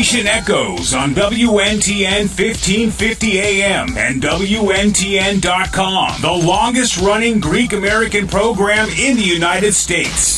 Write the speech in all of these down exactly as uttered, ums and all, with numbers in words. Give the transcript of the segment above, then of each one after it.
Grecian Echoes on W N T N fifteen fifty A M and W N T N dot com, the longest-running Greek-American program in the United States.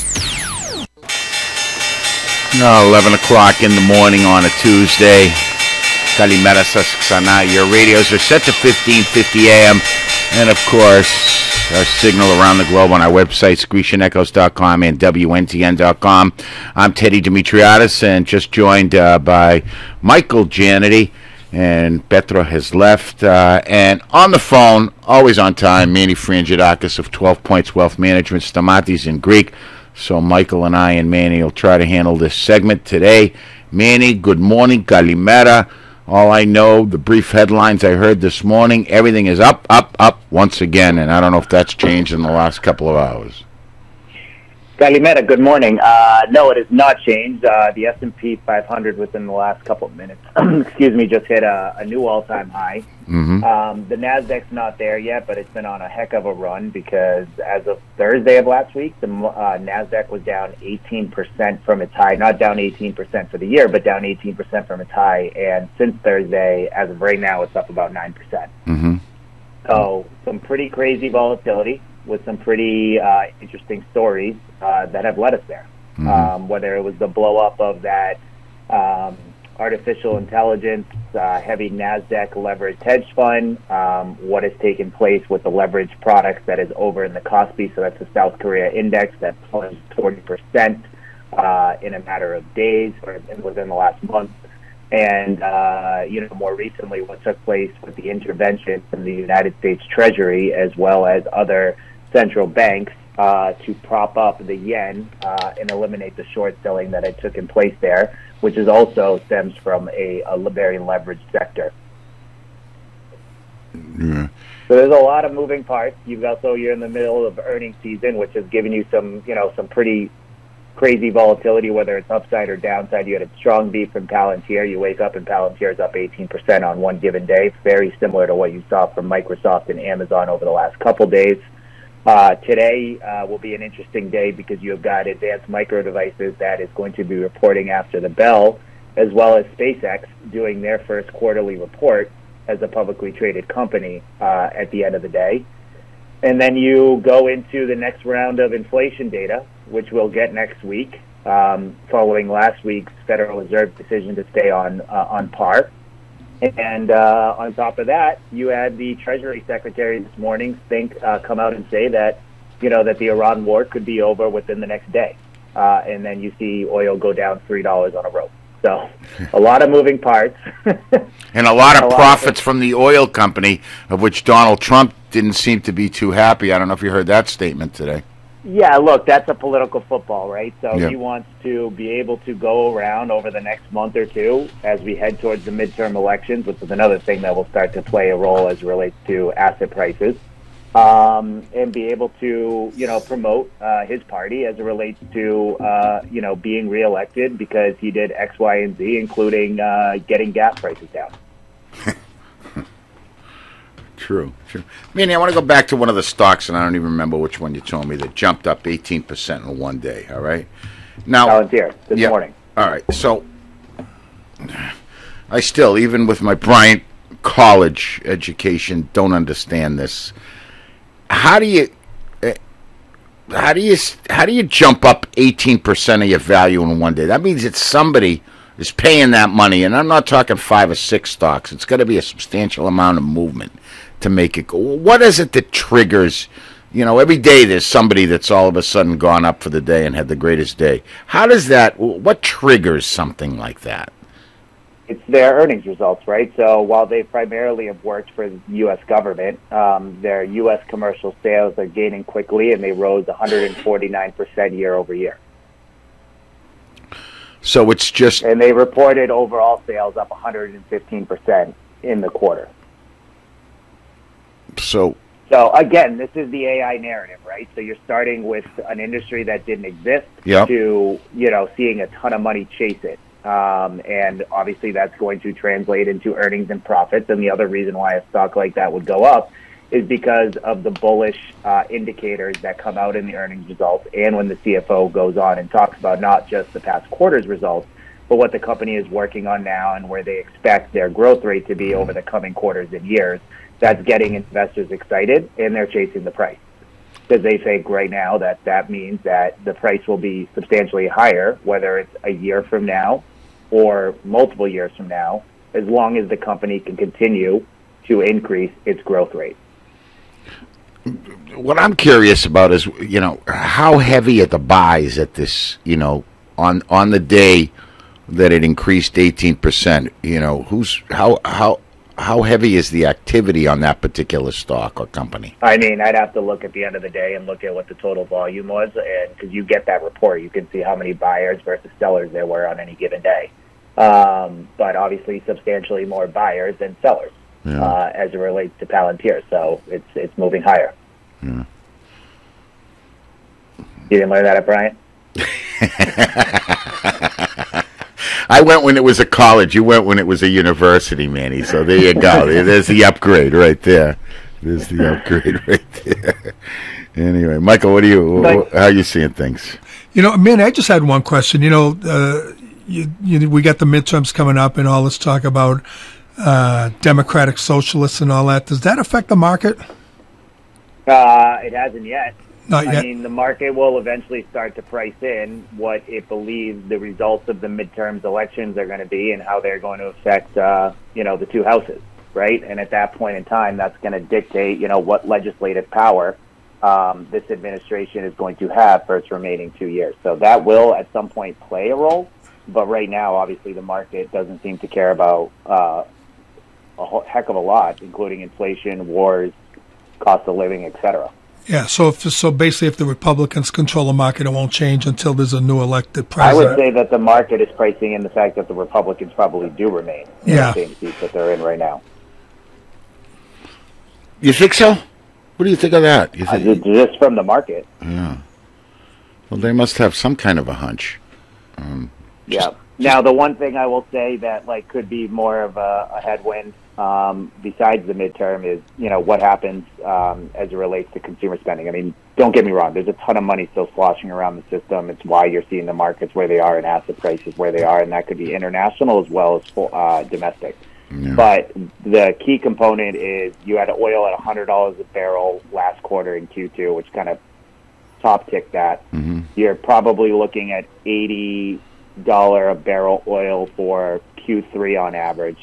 No, eleven o'clock in the morning on a Tuesday. Kalimera σας ξανά. Your radios are set to fifteen fifty A M. And, of course, our signal around the globe on our websites, Grecian Echoes dot com and W N T N dot com. I'm Teddy Dimitriadis, and just joined uh, by Michael Janity. And Petra has left. Uh, and on the phone, always on time, Manny Frangidakis of twelve Points Wealth Management, Stamatis in Greek. So Michael and I and Manny will try to handle this segment today. Manny, good morning, Kalimera. All I know, the brief headlines I heard this morning, everything is up, up, up once again, and I don't know if that's changed in the last couple of hours. Kalimera, good morning. Uh, no, it has not changed. Uh, the S and P five hundred within the last couple of minutes, excuse me, just hit a, a new all-time high. Mm-hmm. Um, the NASDAQ's not there yet, but it's been on a heck of a run because as of Thursday of last week, the uh, NASDAQ was down eighteen percent from its high. Not down eighteen percent for the year, but down eighteen percent from its high. And since Thursday, as of right now, it's up about nine percent. Mm-hmm. So some pretty crazy volatility with some pretty uh, interesting stories uh, that have led us there. Mm-hmm. Um, whether it was the blow-up of that um, artificial intelligence, uh, heavy NASDAQ leveraged hedge fund, um, what has taken place with the leveraged products that is over in the Kospi, so that's the South Korea index that plunged forty percent uh, in a matter of days or within the last month. And, uh, you know, more recently what took place with the intervention from the United States Treasury as well as other central banks uh, to prop up the yen uh, and eliminate the short selling that had taken place there, which is also stems from a, a very leveraged sector. Yeah. So there's a lot of moving parts. You've also, you're in the middle of earnings season, which has given you some, you know, some pretty crazy volatility, whether it's upside or downside. You had a strong beat from Palantir. You wake up and Palantir is up eighteen percent on one given day, very similar to what you saw from Microsoft and Amazon over the last couple days. Uh, today uh, will be an interesting day because you have got Advanced Micro Devices that is going to be reporting after the bell, as well as SpaceX doing their first quarterly report as a publicly traded company uh, at the end of the day. And then you go into the next round of inflation data, which we'll get next week, um, following last week's Federal Reserve decision to stay on uh, on par. And uh, on top of that, you had the Treasury Secretary this morning think uh, come out and say that, you know, that the Iran war could be over within the next day. Uh, and then you see oil go down three dollars on a rope. So a lot of moving parts. And a lot of a profits lot of from the oil company, of which Donald Trump didn't seem to be too happy. I don't know if you heard that statement today. Yeah, look, that's a political football, right? So yep. He wants to be able to go around over the next month or two as we head towards the midterm elections, which is another thing that will start to play a role as it relates to asset prices, um, and be able to, you know, promote uh, his party as it relates to, uh, you know, being reelected because he did X, Y, and Z, including uh, getting gas prices down. True, true. Manny, I want to go back to one of the stocks, and I don't even remember which one you told me, that jumped up eighteen percent in one day, all right? Now, Palantir, this yeah, morning. All right, so I still, even with my Bryant College education, don't understand this. How do you, how do you, how do you jump up eighteen percent of your value in one day? That means that somebody is paying that money, and I'm not talking five or six stocks. It's got to be a substantial amount of movement to make it go. What is it that triggers, you know, every day there's somebody that's all of a sudden gone up for the day and had the greatest day. How does that, what triggers something like that? It's their earnings results, right? So while they primarily have worked for the U S government, um, their U S commercial sales are gaining quickly, and they rose one hundred forty-nine percent year over year. So it's just... And they reported overall sales up one hundred fifteen percent in the quarter. So, so again, this is the A I narrative, right? So you're starting with an industry that didn't exist yep. to, you know, seeing a ton of money chase it. Um, and obviously that's going to translate into earnings and profits. And the other reason why a stock like that would go up is because of the bullish uh, indicators that come out in the earnings results. And when the C F O goes on and talks about not just the past quarter's results, but what the company is working on now and where they expect their growth rate to be over the coming quarters and years, that's getting investors excited, and they're chasing the price. Because they think right now that that means that the price will be substantially higher, whether it's a year from now or multiple years from now, as long as the company can continue to increase its growth rate. What I'm curious about is, you know, how heavy are the buys at this, you know, on on the day that it increased eighteen percent? You know, who's how how how heavy is the activity on that particular stock or company? I mean, I'd have to look at the end of the day and look at what the total volume was, and because you get that report, you can see how many buyers versus sellers there were on any given day. Um, but obviously, substantially more buyers than sellers. Yeah. Uh, as it relates to Palantir, so it's it's moving higher. Yeah. You didn't learn that at Bryant? I went when it was a college. You went when it was a university, Manny. So there you go. There's the upgrade right there. There's the upgrade right there. Anyway, Michael, what do you? But, how are you seeing things? You know, Manny, I just had one question. You know, uh, you, you, we got the midterms coming up, and all this talk about Uh, democratic socialists and all that. Does that affect the market? Uh, it hasn't yet. Not yet. I mean, the market will eventually start to price in what it believes the results of the midterms elections are going to be and how they're going to affect, uh, you know, the two houses, right? And at that point in time, that's going to dictate, you know, what legislative power um, this administration is going to have for its remaining two years. So that will, at some point, play a role. But right now, obviously, the market doesn't seem to care about uh, a whole heck of a lot, including inflation, wars, cost of living, et cetera. Yeah, so if, so basically if the Republicans control the market, it won't change until there's a new elected president. I would say that the market is pricing in the fact that the Republicans probably do remain in yeah. the same seats that they're in right now. You think so? What do you think of that? You think? Uh, just from the market. Yeah. Well, they must have some kind of a hunch. Um, yeah. Now, the one thing I will say that like could be more of a, a headwind um, besides the midterm is, you know, what happens um, as it relates to consumer spending. I mean, don't get me wrong. There's a ton of money still sloshing around the system. It's why you're seeing the markets where they are and asset prices where they are, and that could be international as well as uh, domestic. Yeah. But the key component is you had oil at one hundred dollars a barrel last quarter in Q two, which kind of top-ticked that. Mm-hmm. You're probably looking at eighty dollars a barrel oil for Q three on average.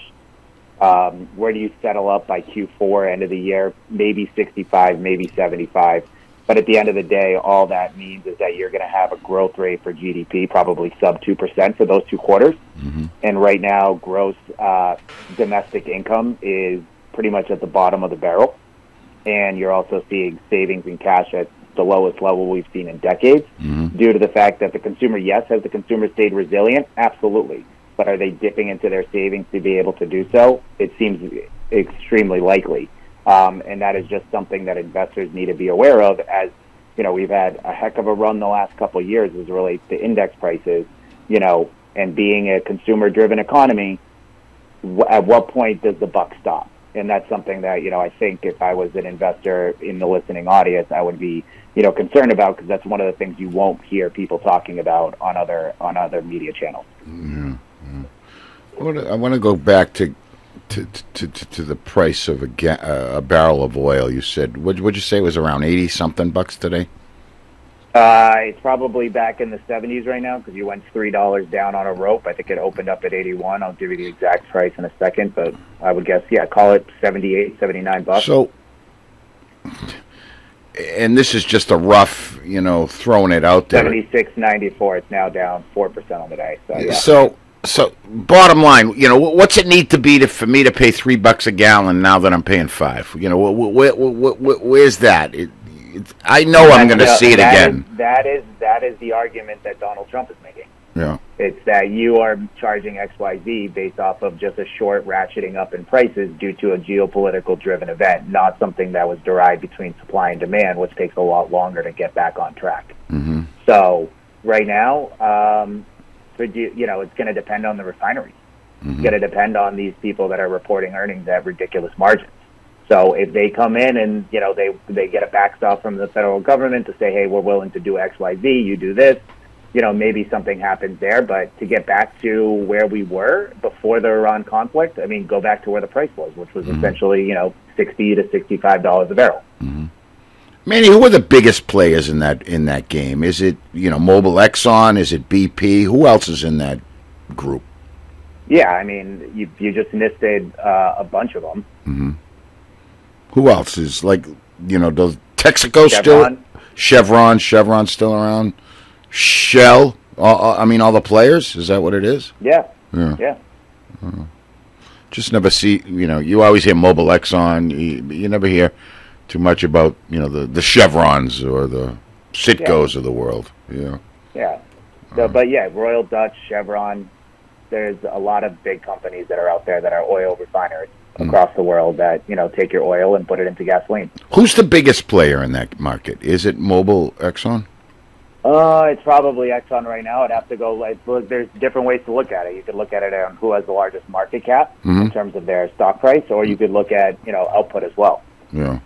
Um, where do you settle up by Q four, end of the year? Maybe sixty-five, maybe seventy-five. But at the end of the day, all that means is that you're going to have a growth rate for G D P, probably sub two percent for those two quarters. Mm-hmm. And right now, gross uh, domestic income is pretty much at the bottom of the barrel. And you're also seeing savings in cash at the lowest level we've seen in decades, mm-hmm. due to the fact that the consumer, yes, has the consumer stayed resilient? Absolutely. But are they dipping into their savings to be able to do so? It seems extremely likely. Um, and that is just something that investors need to be aware of, as, you know, we've had a heck of a run the last couple of years as it relates to index prices, you know, and being a consumer-driven economy, w- at what point does the buck stop? And that's something that, you know, I think if I was an investor in the listening audience, I would be, you know, concerned about, because that's one of the things you won't hear people talking about on other on other media channels. Yeah, yeah. I want to I want to go back to to, to, to, to the price of a, ga- uh, a barrel of oil. You said, what would you say it was around eighty something bucks today? Uh, it's probably back in the seventies right now, because you went three dollars down on a rope. I think it opened up at eighty-one. I'll give you the exact price in a second, but I would guess, yeah, call it seventy-eight, seventy-nine bucks. So, and this is just a rough, you know, throwing it out there. seventy-six ninety-four. It's now down four percent on the day. So, yeah. So, so bottom line, you know, what's it need to be to, for me to pay three bucks a gallon now that I'm paying five? You know, where, where, where, where's that? It, it, I know I'm going to see it that again. Is, that is that is the argument that Donald Trump is making. Yeah. It's that you are charging X Y Z based off of just a short ratcheting up in prices due to a geopolitical driven event, not something that was derived between supply and demand, which takes a lot longer to get back on track. Mm-hmm. So right now, um, you know, it's going to depend on the refineries. Mm-hmm. It's going to depend on these people that are reporting earnings at ridiculous margins. So if they come in and, you know, they they get a backstop from the federal government to say, hey, we're willing to do X Y Z, you do this, you know, maybe something happens there. But to get back to where we were before the Iran conflict, I mean, go back to where the price was, which was mm-hmm. essentially, you know, sixty to sixty-five dollars a barrel. Mm-hmm. Manny, who are the biggest players in that in that game? Is it, you know, Mobil Exxon? Is it B P? Who else is in that group? Yeah, I mean, you you just listed uh, a bunch of them. Mm-hmm. Who else is, like, you know, does Texaco Chevron. still? Chevron, Chevron still around? Shell? All, I mean, all the players? Is that what it is? Yeah. Yeah. Yeah. Uh, just never see, you know, you always hear Mobil Exxon. You, you never hear too much about, you know, the, the Chevrons or the Citgos yeah. of the world. Yeah. Yeah. So, uh, but yeah, Royal Dutch, Chevron, there's a lot of big companies that are out there that are oil refiners mm. across the world that, you know, take your oil and put it into gasoline. Who's the biggest player in that market? Is it Mobil Exxon? Uh, it's probably Exxon right now. I'd have to go, like, look, there's different ways to look at it. You could look at it on who has the largest market cap mm-hmm. in terms of their stock price, or you could look at, you know, output as well. Yeah.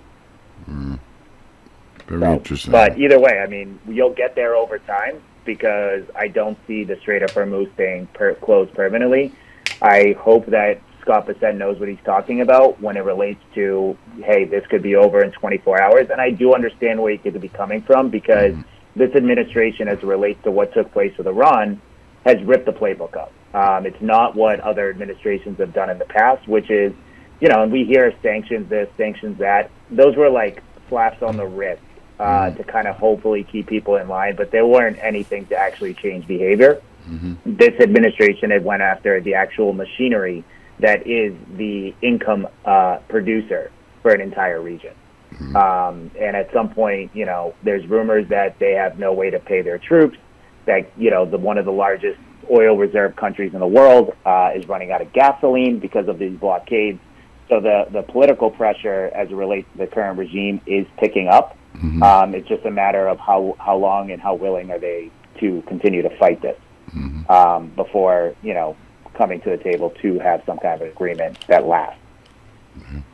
Mm. Very so, interesting. But either way, I mean, you'll get there over time because I don't see the Strait of Hormuz staying per- closed permanently. I hope that Scott Bessent knows what he's talking about when it relates to, hey, this could be over in twenty-four hours. And I do understand where he could be coming from because mm. this administration, as it relates to what took place with Iran, has ripped the playbook up. Um, it's not what other administrations have done in the past, which is, you know, and we hear sanctions this, sanctions that. Those were like slaps on the wrist uh, mm-hmm. to kind of hopefully keep people in line, but there weren't anything to actually change behavior. Mm-hmm. This administration had went after the actual machinery that is the income uh, producer for an entire region. Mm-hmm. Um, and at some point, you know, there's rumors that they have no way to pay their troops, that, you know, the one of the largest oil reserve countries in the world uh, is running out of gasoline because of these blockades. So the, the political pressure as it relates to the current regime is picking up. Mm-hmm. Um, it's just a matter of how, how long and how willing are they to continue to fight this mm-hmm. um, before, you know, coming to the table to have some kind of agreement that lasts. Mm-hmm.